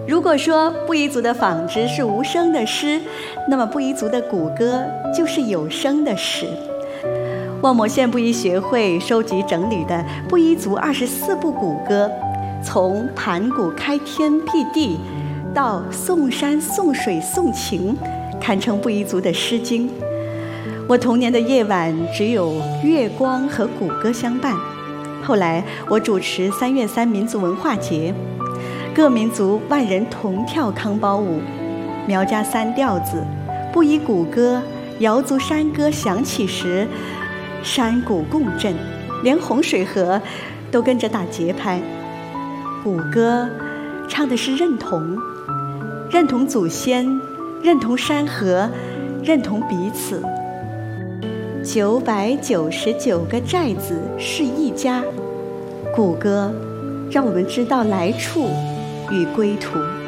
如果说布依族的纺织是无声的诗，那么布依族的鼓歌就是有声的诗。望谟县布依学会收集整理的布依族24部鼓歌，从盘古开天辟地到颂山颂水颂情，堪称布依族的诗经。我童年的夜晚只有月光和鼓歌相伴。后来我主持3月3民族文化节，各民族万人同跳康包舞，苗家三调子、布依鼓歌、瑶族山歌响起时，山谷共振，连洪水河都跟着打节拍。鼓歌唱的是认同，认同祖先，认同山河，认同彼此。999个寨子是一家，鼓歌让我们知道来处与归途。